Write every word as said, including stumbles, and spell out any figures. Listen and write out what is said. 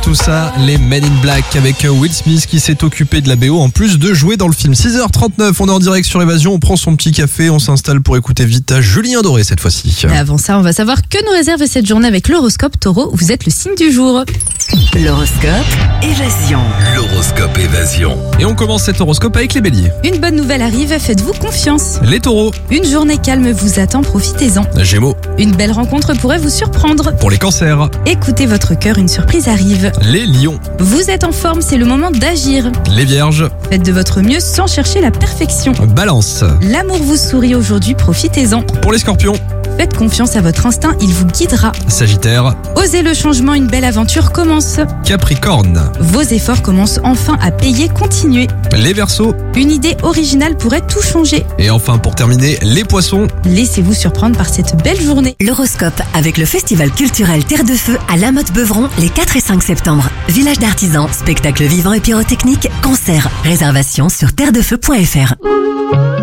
tout ça, les Men in Black avec Will Smith qui s'est occupé de la B O en plus de jouer dans le film. six heures trente-neuf, on est en direct sur Évasion, on prend son petit café, on s'installe pour écouter Vita, Julien Doré cette fois-ci. Et avant ça, on va savoir que nous réserve cette journée avec l'horoscope. Taureau, vous êtes le signe du jour. L'horoscope Évasion. L'horoscope Évasion. Et on commence cet horoscope avec les béliers. Une bonne nouvelle arrive, faites-vous confiance. Les taureaux. Une journée calme vous attend, profitez-en. Gémeaux. Une belle rencontre pourrait vous surprendre. Pour les cancers. Écoutez votre cœur, une surprise arrive. Les lions. Vous êtes en forme, c'est le moment d'agir. Les vierges. Faites de votre mieux sans chercher la perfection. Balance. L'amour vous sourit aujourd'hui, profitez-en. Pour les scorpions. Faites confiance à votre instinct, il vous guidera. Sagittaire. Osez le changement, une belle aventure commence. Capricorne. Vos efforts commencent enfin à payer, continuez. Les verseaux. Une idée originale pourrait tout changer. Et enfin pour terminer, les poissons. Laissez-vous surprendre par cette belle journée. L'horoscope avec le festival culturel Terre de Feu à La Motte-Beuvron les quatre et cinq septembre. Village d'artisans, spectacles vivants et pyrotechniques, concerts. Réservation sur terre de feu point f r.